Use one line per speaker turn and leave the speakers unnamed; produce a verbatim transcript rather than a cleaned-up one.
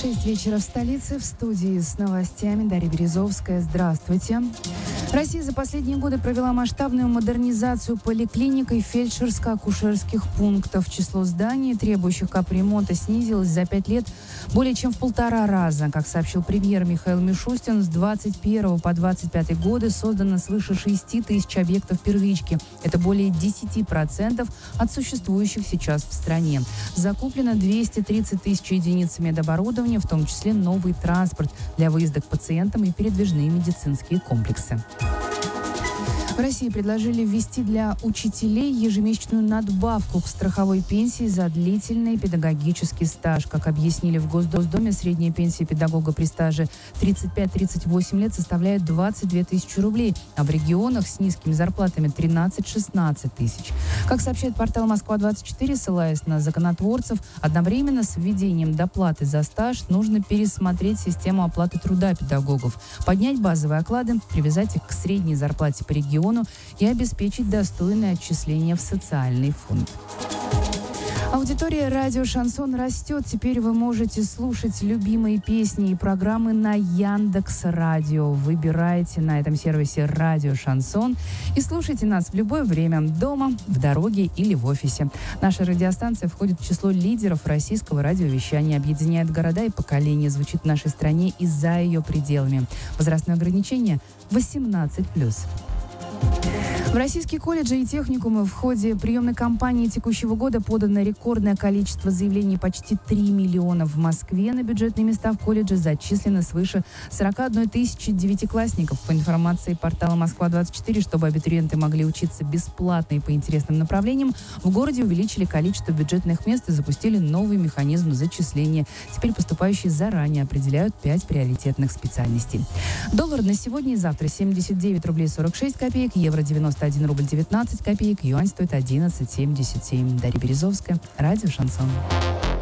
шесть вечера в столице. В студии с новостями Дарья Березовская. Здравствуйте. Россия за последние годы провела масштабную модернизацию поликлиник и фельдшерско-акушерских пунктов. Число зданий, требующих капремонта, снизилось за пять лет более чем в полтора раза. Как сообщил премьер Михаил Мишустин, с двадцать первого по двадцать пятый годы создано свыше шести тысяч объектов первички. Это более десять процентов от существующих сейчас в стране. Закуплено двести тридцать тысяч единиц медоборудования, в том числе новый транспорт для выезда к пациентам и передвижные медицинские комплексы. В России предложили ввести для учителей ежемесячную надбавку к страховой пенсии за длительный педагогический стаж. Как объяснили в Госдуме, средняя пенсия педагога при стаже тридцать пять - тридцать восемь лет составляет двадцать две тысячи рублей, а в регионах с низкими зарплатами тринадцать - шестнадцать тысяч. Как сообщает портал Москва двадцать четыре, ссылаясь на законотворцев, одновременно с введением доплаты за стаж нужно пересмотреть систему оплаты труда педагогов, поднять базовые оклады, привязать их к средней зарплате по региону и обеспечить достойное отчисление в социальный фонд. Аудитория радио «Шансон» растет. Теперь вы можете слушать любимые песни и программы на Яндекс.Радио. Выбирайте на этом сервисе «Радио Шансон» и слушайте нас в любое время, дома, в дороге или в офисе. Наша радиостанция входит в число лидеров российского радиовещания, объединяет города и поколения, звучит в нашей стране и за ее пределами. Возрастное ограничение восемнадцать плюс. В российские колледжи и техникумы в ходе приемной кампании текущего года подано рекордное количество заявлений, почти три миллиона. В Москве на бюджетные места в колледже зачислено свыше сорок одна тысяча девятиклассников. По информации портала Москва двадцать четыре, чтобы абитуриенты могли учиться бесплатно и по интересным направлениям, в городе увеличили количество бюджетных мест и запустили новый механизм зачисления. Теперь поступающие заранее определяют пять приоритетных специальностей. Доллар на сегодня и завтра семьдесят девять рублей сорок шесть копеек, евро девяносто один рубль девятнадцать копеек, юань стоит одиннадцать семьдесят семь. Дарья Березовская, радио «Шансон».